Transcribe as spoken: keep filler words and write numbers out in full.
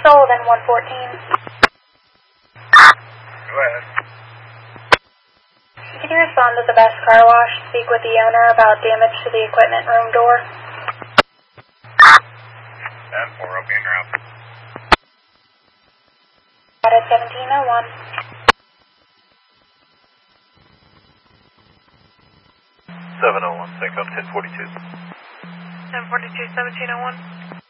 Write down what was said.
Sullivan one fourteen. Go ahead. Can you respond to the Best Car Wash? Speak with the owner about damage to the equipment room door. ten four, I'll be in your house. Out at seventeen oh one. seven oh one, take up ten forty-two. ten forty-two, seventeen oh one.